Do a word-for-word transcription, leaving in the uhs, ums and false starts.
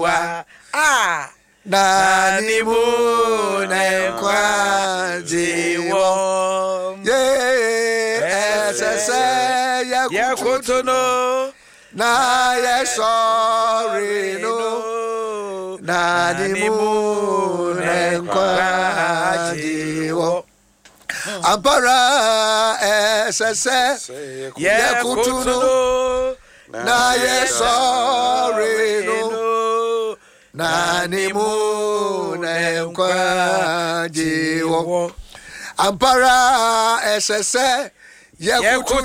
Yehowa ah nani mu na kwa jiwo yeah esese yakutuno na ye sorry no nani mu na kwa jiwo ampara esese yakutuno na ye sorry no nani mu na kwa jiwo ampara esese yakutuno